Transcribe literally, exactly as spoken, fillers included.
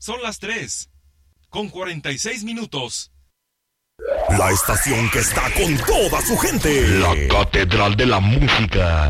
Son las tres, con cuarenta y seis minutos. La estación que está con toda su gente. La Catedral de la Música.